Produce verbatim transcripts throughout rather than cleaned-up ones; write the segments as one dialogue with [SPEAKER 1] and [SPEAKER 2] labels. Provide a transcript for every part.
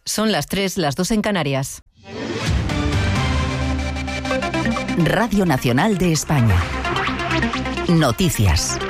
[SPEAKER 1] Son las tres, las dos en Canarias.
[SPEAKER 2] Radio Nacional de España. Noticias.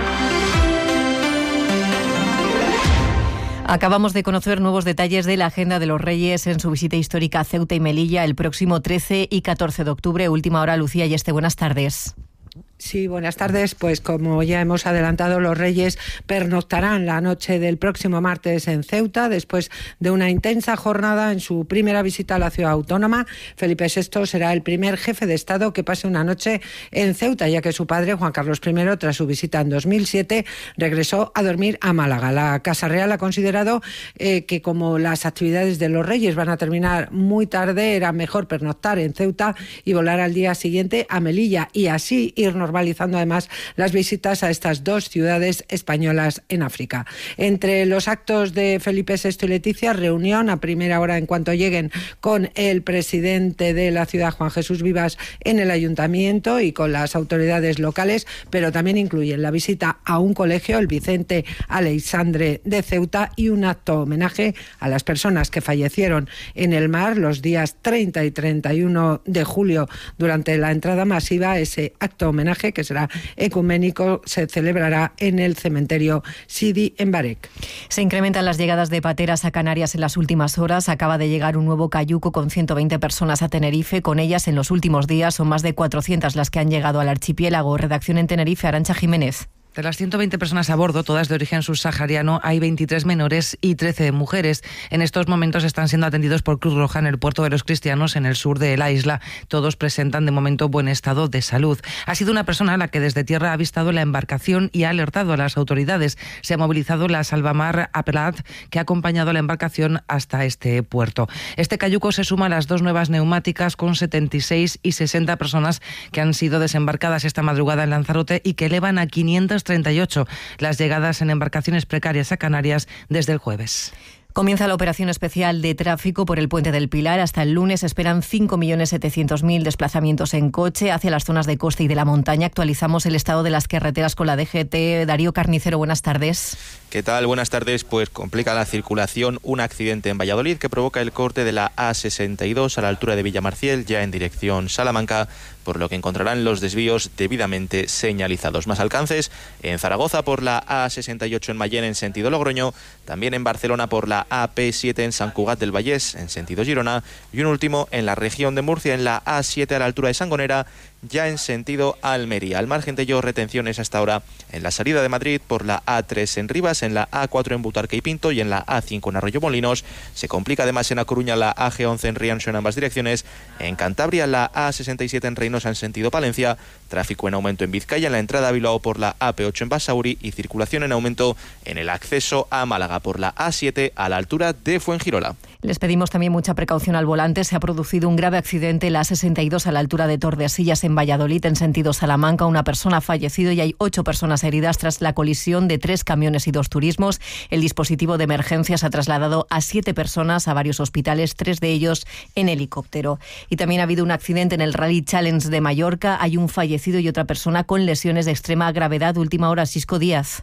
[SPEAKER 1] Acabamos de conocer nuevos detalles de la agenda de los Reyes en su visita histórica a Ceuta y Melilla el próximo trece y catorce de octubre. Última hora, Lucía Yeste, buenas tardes.
[SPEAKER 3] Sí, buenas tardes. Pues como ya hemos adelantado, los Reyes pernoctarán la noche del próximo martes en Ceuta, después de una intensa jornada en su primera visita a la ciudad autónoma. Felipe sexto será el primer jefe de Estado que pase una noche en Ceuta, ya que su padre, Juan Carlos primero, tras su visita en dos mil siete, regresó a dormir a Málaga. La Casa Real ha considerado eh, que como las actividades de los Reyes van a terminar muy tarde, era mejor pernoctar en Ceuta y volar al día siguiente a Melilla y así irnos normalizando además las visitas a estas dos ciudades españolas en África. Entre los actos de Felipe sexto y Leticia, reunión a primera hora en cuanto lleguen con el presidente de la ciudad, Juan Jesús Vivas, en el ayuntamiento y con las autoridades locales, pero también incluyen la visita a un colegio, el Vicente Aleixandre de Ceuta, y un acto homenaje a las personas que fallecieron en el mar los días treinta y treinta y uno de julio durante la entrada masiva. Ese acto homenaje, que será ecuménico, se celebrará en el cementerio Sidi en Barek.
[SPEAKER 1] Se incrementan las llegadas de pateras a Canarias en las últimas horas. Acaba de llegar un nuevo cayuco con ciento veinte personas a Tenerife. Con ellas, en los últimos días, son más de cuatrocientas las que han llegado al archipiélago. Redacción en Tenerife, Arantxa Jiménez.
[SPEAKER 4] De las ciento veinte personas a bordo, todas de origen subsahariano, hay veintitrés menores y trece mujeres. En estos momentos están siendo atendidos por Cruz Roja en el puerto de los Cristianos, en el sur de la isla. Todos presentan de momento buen estado de salud. Ha sido una persona la que desde tierra ha avistado la embarcación y ha alertado a las autoridades. Se ha movilizado la Salvamar Apelat, que ha acompañado a la embarcación hasta este puerto. Este cayuco se suma a las dos nuevas neumáticas con setenta y seis y sesenta personas que han sido desembarcadas esta madrugada en Lanzarote y que elevan a quinientas treinta y ocho las llegadas en embarcaciones precarias a Canarias desde el jueves.
[SPEAKER 1] Comienza la operación especial de tráfico por el Puente del Pilar. Hasta el lunes esperan cinco millones setecientos mil desplazamientos en coche hacia las zonas de costa y de la montaña. Actualizamos el estado de las carreteras con la D G T. Darío Carnicero, buenas tardes.
[SPEAKER 5] ¿Qué tal? Buenas tardes. Pues complica la circulación un accidente en Valladolid que provoca el corte de la A sesenta y dos a la altura de Villamarciel, ya en dirección Salamanca, por lo que encontrarán los desvíos debidamente señalizados. Más alcances en Zaragoza por la A sesenta y ocho en Mayén en sentido Logroño, también en Barcelona por la A P siete en Sant Cugat del Vallès en sentido Girona, y un último en la región de Murcia en la A siete a la altura de Sangonera, ya en sentido Almería. Al margen de ello, retenciones hasta ahora en la salida de Madrid por la A tres en Rivas, en la A cuatro en Butarque y Pinto y en la A cinco en Arroyomolinos. Se complica además en A Coruña la A G once en Rianxo en ambas direcciones. En Cantabria la A sesenta y siete en Reynosa en sentido Palencia. Tráfico en aumento en Vizcaya en la entrada a Bilbao por la A P ocho en Basauri y circulación en aumento en el acceso a Málaga por la A siete a la altura de Fuengirola.
[SPEAKER 1] Les pedimos también mucha precaución al volante. Se ha producido un grave accidente en la A sesenta y dos a la altura de Tordesillas en Valladolid en sentido Salamanca. Una persona ha fallecido y hay ocho personas heridas tras la colisión de tres camiones y dos turismos. El dispositivo de emergencias ha trasladado a siete personas a varios hospitales, tres de ellos en helicóptero. Y también ha habido un accidente en el Rally Challenge de Mallorca. Hay un fallecido y otra persona con lesiones de extrema gravedad. Última hora, Xisco Díaz.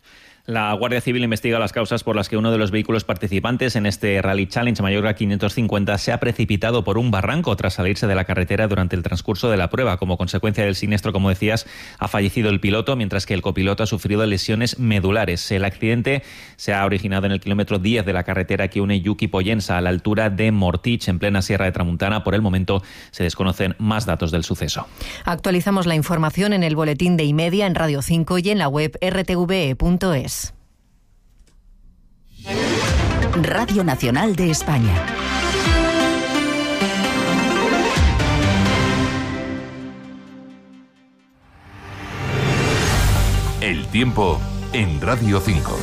[SPEAKER 6] La Guardia Civil investiga las causas por las que uno de los vehículos participantes en este Rally Challenge Mallorca quinientos cincuenta se ha precipitado por un barranco tras salirse de la carretera durante el transcurso de la prueba. Como consecuencia del siniestro, como decías, ha fallecido el piloto, mientras que el copiloto ha sufrido lesiones medulares. El accidente se ha originado en el kilómetro diez de la carretera que une Yuki Pollensa a la altura de Mortich, en plena Sierra de Tramuntana. Por el momento se desconocen más datos del suceso.
[SPEAKER 1] Actualizamos la información en el boletín de iMedia, en Radio cinco y en la web r t v e punto es.
[SPEAKER 2] Radio Nacional de España.
[SPEAKER 7] El tiempo en Radio cinco.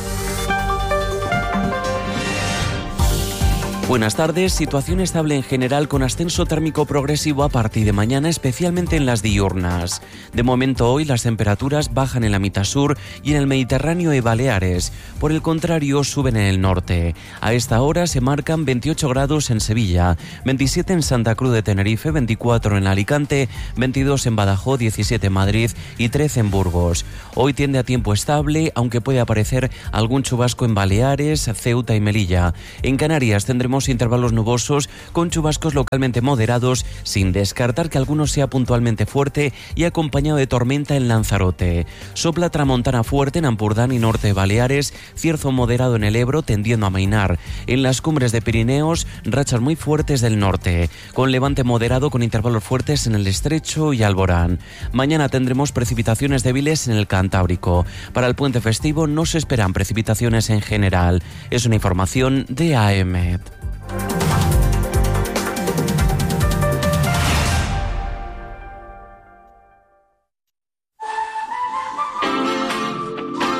[SPEAKER 8] Buenas tardes. Situación estable en general con ascenso térmico progresivo a partir de mañana, especialmente en las diurnas. De momento hoy las temperaturas bajan en la mitad sur y en el Mediterráneo y Baleares. Por el contrario, suben en el norte. A esta hora se marcan veintiocho grados en Sevilla, veintisiete en Santa Cruz de Tenerife, veinticuatro en Alicante, veintidós en Badajoz, diecisiete en Madrid y trece en Burgos. Hoy tiende a tiempo estable, aunque puede aparecer algún chubasco en Baleares, Ceuta y Melilla. En Canarias tendremos tendremos intervalos nubosos con chubascos localmente moderados, sin descartar que alguno sea puntualmente fuerte y acompañado de tormenta en Lanzarote. Sopla tramontana fuerte en Ampurdán y norte de Baleares, cierzo moderado en el Ebro tendiendo a amainar. En las cumbres de Pirineos, rachas muy fuertes del norte, con levante moderado con intervalos fuertes en el Estrecho y Alborán. Mañana tendremos precipitaciones débiles en el Cantábrico. Para el puente festivo no se esperan precipitaciones en general. Es una información de A E M E T.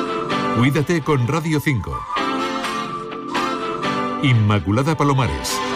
[SPEAKER 7] Cuídate con Radio cinco. Inmaculada Palomares.